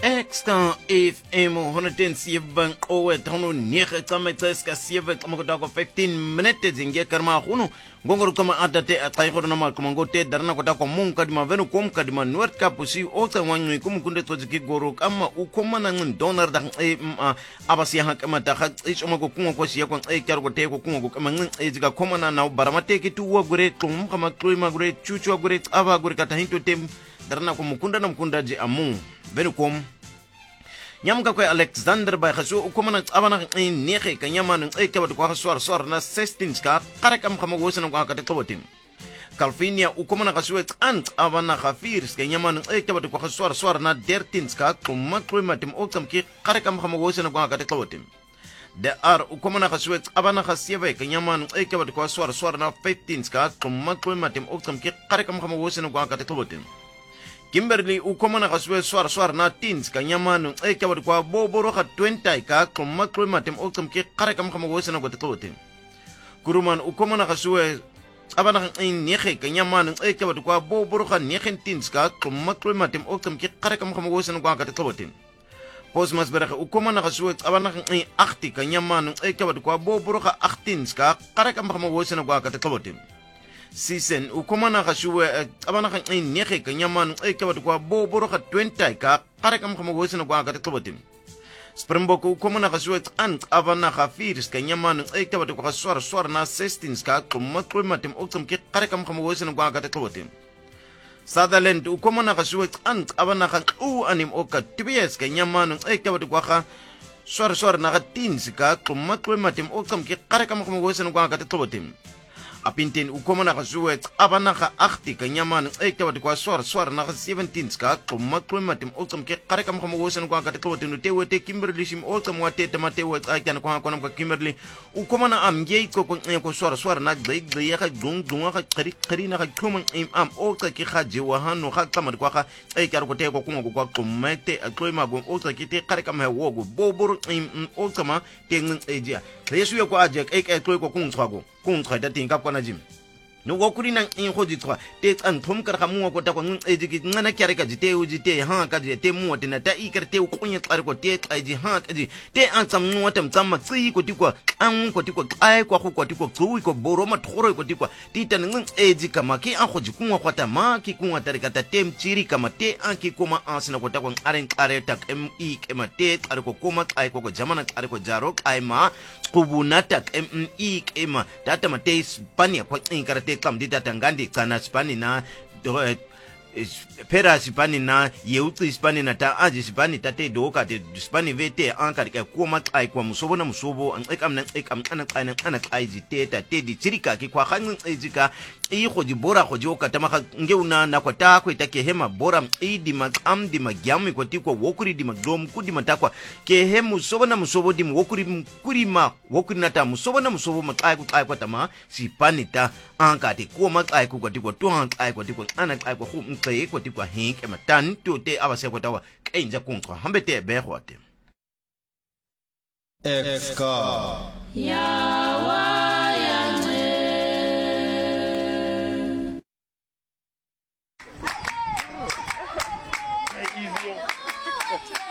Extra FM 107 qowe tono nege kama tseska 7 kama kotako 15 minutes zingia karma hunu ngongoro kama adate ataykhoro nama kama ngote darna kotako munka di mavenu komka di manuert kapusi ota wanyu kum kunde tojiki goro kama ukoma na donor da abasi ha kama ta khat ichoma ko kungo ko siya ko kyar ko te ko kungo kama eziga koma na baramate ki tuwa gure tum kama kloima gure chuchu gure ava gure kata hinto tem darna ko mukunda na mukunda je amu Welkom. Nyamka kwa Alexander by Khasu ukomana abana nege kanyama ekaba kwa swar na 16 ska karakam kama wosana kwa katatotin. Calvinia ukomana Khasu ant abana khafir kanyama ekaba kwa swar na 13 ska kuma klimatim okam ki karakam kama wosana kwa katatotin. De ar ukomana Khasu abana khasieve kanyama ekaba kwa swar na 15 ska kuma klimatim okam ki karakam kama wosana kwa katatotin. Kimberly ukomana kaswe swar na teens kanyamanu ekaba kwa boboro ka 20 ka kuma klimatim okam ki karakam kama wosana kwa tatotin. Kuruman ukomana kaswe abana nege kanyamanu ekaba kwa boboro ka 19 teens ka kuma klimatim okam ki karakam kama wosana kwa tatotin. Posmas beraka ukomana kaswe abana 8 kanyamanu ekaba kwa boboro ka 18 ka karakam kama wosana kwa tatotin. Season ukomana kashuwe abana kan nege kanyaman ekaba kwa boboro ka 20 ka karakam kama wosana kwa katatotin. Springbok ukomana kashuwe ant abana ka firs kanyaman ekaba kwa swar na 16 ka kuma klimatim okam ki karakam kama wosana kwa katatotin. Sutherland ukomana kashuwe ant abana ka anim oka tibes kanyaman ekaba kwa swar na 10 ka kuma klimatim okam ki karakam kama wosana kwa katatotin. Apintin ukomana kashuwe abana ka 8 kanyaman ekaba kwa swar na 17 ska kuma klimatim okam ke karakam kama wosana kwa katatotin tewe te Kimberly sim okam wate tamate wa aikan kwa kwa Kimberly ukomana amge ko swar na gde ya ka dung ka kari na ka kuma oka ki khaje wa hanu ka kama kwa ekar ko te ko kungo kwa kumete aklima go oka ki te karakam ha wogo boboro okama te ngejia yesu yo kwa ajek ko kungtswago kungtswa da tinga kwa na jim no wokuri na inhoji twa te anthom kar khamu ko ta ko ejiki ngana kyare ka jite ujite ha ka jite mu wate na ta ikar te ko nya tsar ko te aji ha ka ji te an sam nu watam tsamma tsi ko tikwa an ko tikwa ai ko tikwa tsuwi ko boro ma thoro ko tikwa ti tan ng eji kama ki an khoji kunwa kwata ma ki kunwa tar ka ta tem chiri kama te an ki kuma asina ko ta ko aren kare tak mi kema te tar ko kuma ai ko jamana tar ko jaro ai ma kubunata mi kema data ma te spania ko inkar kam di tatangandi kana Spani na pera Spani na yeuti Spani na ta aji Spani tate doka te Spani vete ankar ka kuma ai kwa musobo na musobo an ekam ana ai jite ta te di chirika ki kwa khanin ejika i khoji bora khoji oka ngeuna na kwa ta ko itake hema bora i di makam di magyam ko tiko wokuri di magdom ku di matakwa ke hemu sobo na musobo di wokuri kurima wokuri na ta musobo na musobo makai ku ai kwa tama Spani ta anka te kuma ai ku tiko to ai ko tiko ana ai ko mtse ko tiko hink ematan to te abase ko tawa kainja kunko hambete be khote Exka Yawa easy